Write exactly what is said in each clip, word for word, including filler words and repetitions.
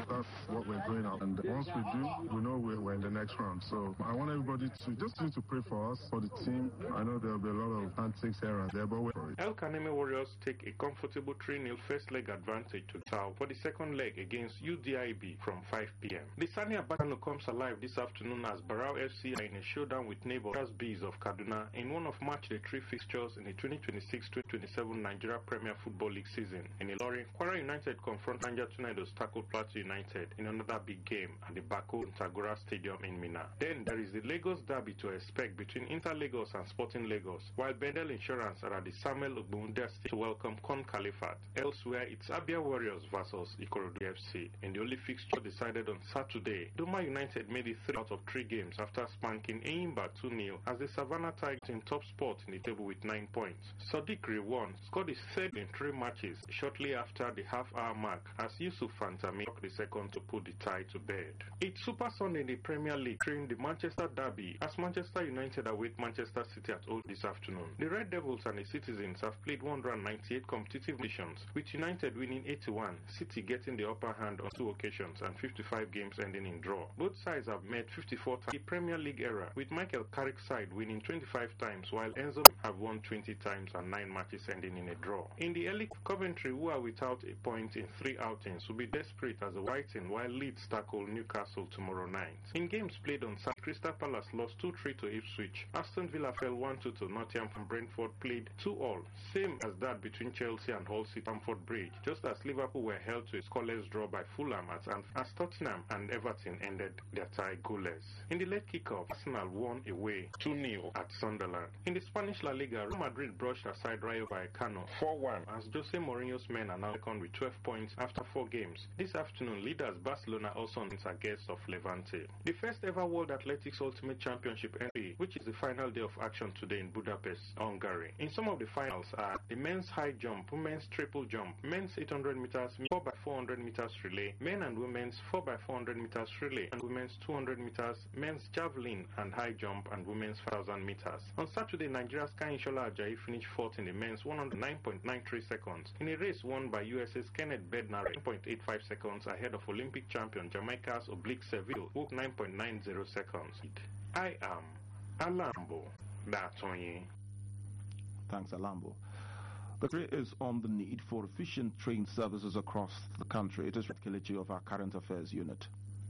That's what we're going out. And once we do, we know we're, we're in the next round. So I want everybody to just need to pray for us, for the team. I know there'll be a lot of antics here and there, but we're for it. El Kaneme Warriors take a comfortable three nil first leg advantage to Tau for the second leg against U D I B from five p m The Sani Abatano comes alive this afternoon as Barao F C are in a showdown with neighbors Bees of Kaduna in one of match day three fixtures in the twenty twenty-six twenty twenty-seven Nigeria Premier Football League season. In Ilorin, Kwara United confront Niger Tornadoes tackle Plateau United in another big game at the Bako Ntagora Stadium in Minna. Then there is the Lagos derby to expect between Inter Lagos and Sporting Lagos, while Bendel Insurance are at the Samuel Ogbunde Stadium to welcome Con Califat. Elsewhere, it's Abia Warriors versus Ikorodu F C. In the only fixture decided on Saturday, Doma United made it three out of three games after spanking Enyimba two nil as the Savannah Tigers in top spot in the table with nine points. Sadiq Rewan scored his third in three matches shortly after the half-hour mark as Yusuf Fantami took the second to put the tie to bed. It's Super Sunday in the Premier League during the Manchester Derby as Manchester United await Manchester City at Old this afternoon. The Red Devils and the Citizens have played one hundred ninety-eight competitive missions, with United winning eighty-one, City getting the upper hand on two occasions and fifty-five games ending in draw. Both sides have met fifty-four times in the Premier League era, with Michael Carrick's side winning twenty-five times while Enzo have won twenty times and nine matches ending in a draw. In the early Coventry, who are without a point in three outings, will be desperate as a Whiting while Leeds tackle Newcastle tomorrow night. In games played on Saturday, Crystal Palace lost two three to Ipswich. Aston Villa fell one two to Nottingham and Brentford played two all, same as that between Chelsea and Hull City Stamford Bridge, just as Liverpool were held to a scoreless draw by Fulham as, as Tottenham and Everton ended their tie goalless. In the late kickoff, Arsenal won away two nil at Sunderland. In the Spanish La Liga, Real Madrid brushed aside Rayo Vallecano four one as Jose Mourinho's men are now second with twelve points after four games. This afternoon, leaders Barcelona also are guests of Levante. The first ever World Athletics Ultimate Championship N B A, which is the final day of action today in Budapest, Hungary. In some of the finals are the men's high jump, women's triple jump, men's eight hundred meters, four by four hundred meters relay, men and women's four by four hundred meters relay, and women's two hundred meters, men's javelin and high jump, and women's five thousand meters. On Saturday, Nigeria's Kainshola Ajayi finished fourth in the men's one hundred nine point nine three seconds in a race won by U S A's Kenneth Bednar nine point eight five seconds ahead of Olympic champion Jamaica's Oblique Seville, who nine point nine zero seconds. I am Alambo Datonye. Thanks, Alambo. The country is on the need for efficient train services across the country. It is Kelechi of our current affairs unit.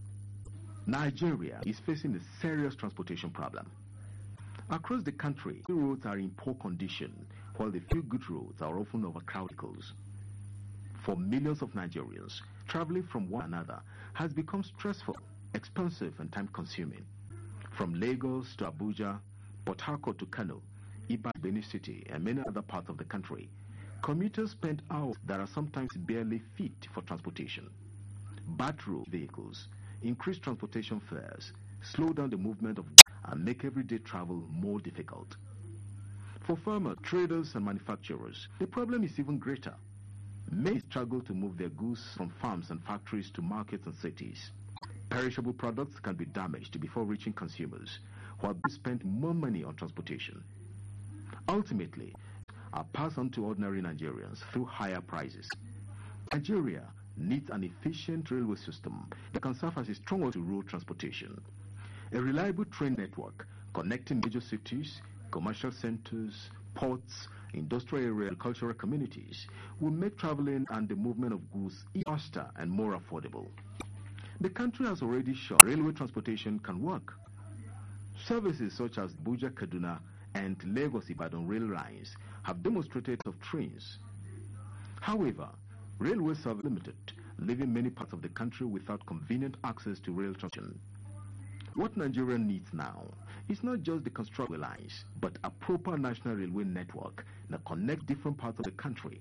Nigeria is facing a serious transportation problem. Across the country, the roads are in poor condition, while the few good roads are often overcrowded vehicles. For millions of Nigerians, traveling from one another has become stressful, expensive, and time-consuming. From Lagos to Abuja, Port Harcourt to Kano, Ibadan, Benin City, and many other parts of the country, commuters spend hours that are sometimes barely fit for transportation. Bad road vehicles increase transportation fares, slow down the movement of goods, and make everyday travel more difficult. For farmers, traders, and manufacturers, the problem is even greater. Many struggle to move their goods from farms and factories to markets and cities. Perishable products can be damaged before reaching consumers, while they spend more money on transportation. Ultimately, are passed on to ordinary Nigerians through higher prices. Nigeria needs an efficient railway system that can serve as a stronghold to road transportation. A reliable train network connecting major cities, commercial centers, ports, industrial areas, and cultural communities will make traveling and the movement of goods faster and more affordable. The country has already shown railway transportation can work. Services such as Abuja Kaduna and Lagos Ibadan rail lines have demonstrated of trains. However, railways are limited, leaving many parts of the country without convenient access to rail transportation. What Nigeria needs now is not just the construction of lines, but a proper national railway network that connects different parts of the country.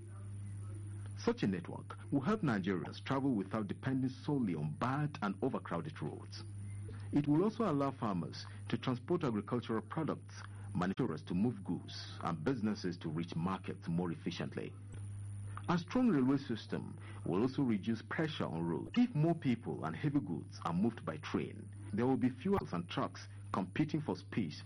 Such a network will help Nigerians travel without depending solely on bad and overcrowded roads. It will also allow farmers to transport agricultural products, manufacturers to move goods, and businesses to reach markets more efficiently. A strong railway system will also reduce pressure on roads. If more people and heavy goods are moved by train, there will be fewer and trucks competing for space